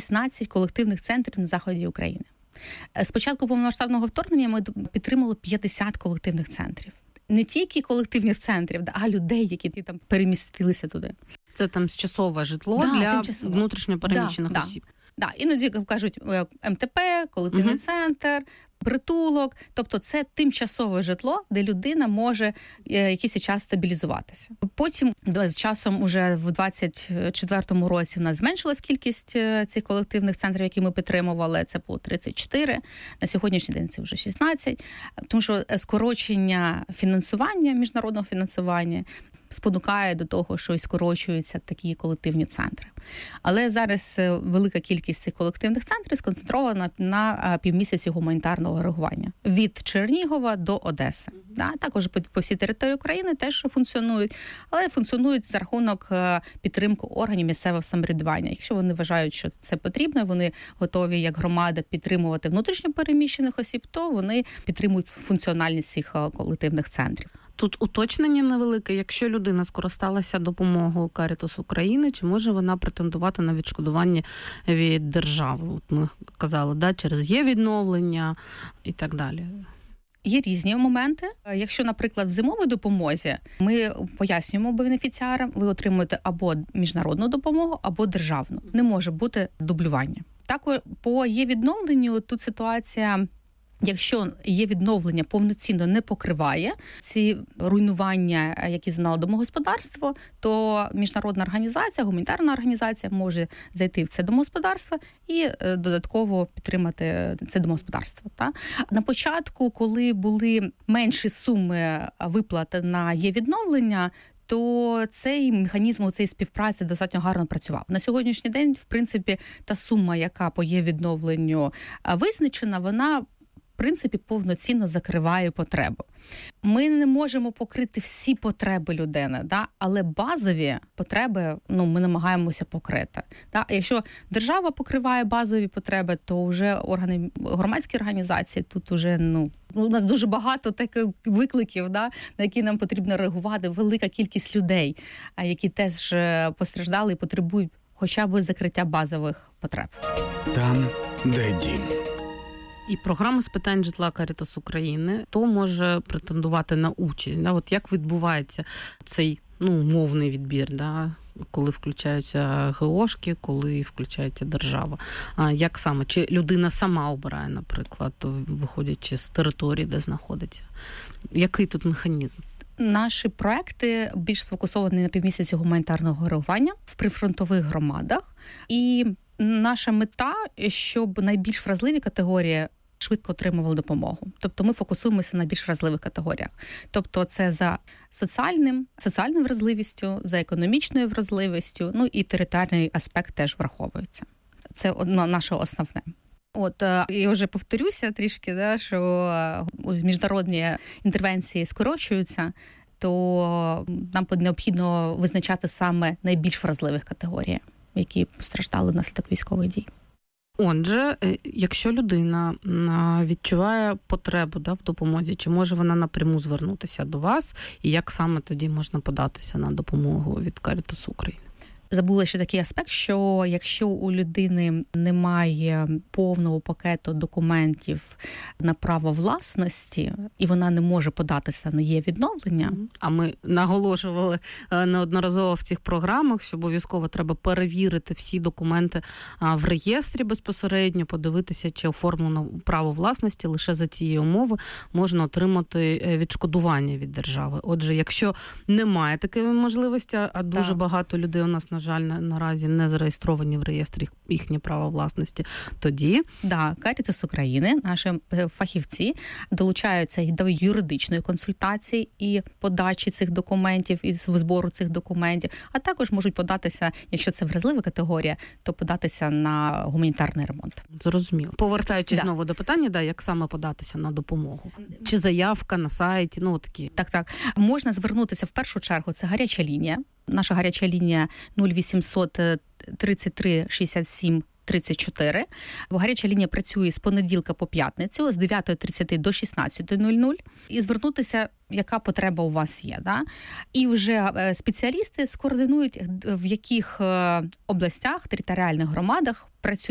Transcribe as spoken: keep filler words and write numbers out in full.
шістнадцять колективних центрів на заході України. З початку повномасштабного вторгнення ми підтримали п'ятдесят колективних центрів. Не тільки колективних центрів, а людей, які там перемістилися туди. Це там часове житло да, для тимчасово. внутрішньо переміщених да, осіб. Да. Да. Іноді кажуть ем те пе, колективний угу. центр, притулок. Тобто це тимчасове житло, де людина може якийсь час стабілізуватися. Потім з часом уже в двадцять четвертому році в нас зменшилась кількість цих колективних центрів, які ми підтримували. Це було тридцять чотири. На сьогоднішній день це вже шістнадцять. Тому що скорочення фінансування, міжнародного фінансування, спонукає до того, що і скорочуються такі колективні центри. Але зараз велика кількість цих колективних центрів сконцентрована на півмісяці гуманітарного реагування. Від Чернігова до Одеси. Mm-hmm. Да, також по, по всій території України теж функціонують, але функціонують за рахунок підтримки органів місцевого самоврядування. Якщо вони вважають, що це потрібно, вони готові як громада підтримувати внутрішньо переміщених осіб, то вони підтримують функціональність цих колективних центрів. Тут уточнення невелике. Якщо людина скористалася допомогою Caritas України, чи може вона претендувати на відшкодування від держави? От ми казали, да, через є відновлення і так далі. Є різні моменти. Якщо, наприклад, в зимовій допомозі ми пояснюємо бенефіціарам, ви отримуєте або міжнародну допомогу, або державну. Не може бути дублювання. Також по є відновленню тут ситуація. Якщо є відновлення, повноцінно не покриває ці руйнування, які зазнало домогосподарство, то міжнародна організація, гуманітарна організація може зайти в це домогосподарство і додатково підтримати це домогосподарство. Та? На початку, коли були менші суми виплат на є відновлення, то цей механізм, цієї співпраці достатньо гарно працював. На сьогоднішній день, в принципі, та сума, яка по є відновленню визначена, вона в принципі, повноцінно закриває потребу. Ми не можемо покрити всі потреби людини, да? Але базові потреби ну, ми намагаємося покрити. Да? А якщо держава покриває базові потреби, то вже органи, громадські організації тут вже, ну, у нас дуже багато таких викликів, да? На які нам потрібно реагувати, велика кількість людей, які теж постраждали і потребують хоча б закриття базових потреб. Там, де дім. І програма з питань житла Caritas України, то може претендувати на участь. Да? От як відбувається цей ну, умовний відбір, да? Коли включаються ГОшки, коли включається держава. А як саме? Чи людина сама обирає, наприклад, виходячи з території, де знаходиться? Який тут механізм? Наші проекти більш сфокусовані на півмісяці гуманітарного реагування в прифронтових громадах. І наша мета, щоб найбільш вразливі категорії швидко отримували допомогу. Тобто ми фокусуємося на більш вразливих категоріях. Тобто це за соціальним, соціальною вразливістю, за економічною вразливістю, ну і територіальний аспект теж враховується. Це одно, наше основне. От, я вже повторюся трішки, да, що міжнародні інтервенції скорочуються, то нам необхідно визначати саме найбільш вразливих категорій, які постраждали внаслідок військових дій. Отже, якщо людина відчуває потребу да, в допомозі, чи може вона напряму звернутися до вас, і як саме тоді можна податися на допомогу від Caritas України? Забула ще такий аспект, що якщо у людини немає повного пакету документів на право власності, і вона не може податися на є відновлення. А ми наголошували неодноразово в цих програмах, що обов'язково треба перевірити всі документи в реєстрі безпосередньо, подивитися, чи оформлено право власності, лише за цієї умови можна отримати відшкодування від держави. Отже, якщо немає такої можливості, а дуже так. багато людей у нас, на жаль, наразі не зареєстровані в реєстрі їхнє право власності, тоді... Да, Caritas України, наші фахівці долучаються і до юридичної консультації і подачі цих документів, і збору цих документів, а також можуть податися, якщо це вразлива категорія, то податися на гуманітарний ремонт. Зрозуміло. Повертаючись да. знову до питання, да, як саме податися на допомогу? Чи заявка на сайті, ну такі? Так, так. Можна звернутися в першу чергу, це гаряча лінія. Наша гаряча лінія нуль вісімсот тридцять три шістдесят сім тридцять чотири. Гаряча лінія працює з понеділка по п'ятницю, з дев'ята тридцять до шістнадцята нуль нуль. І звернутися, яка потреба у вас є. Да? І вже спеціалісти скоординують, в яких областях, територіальних громадах працюють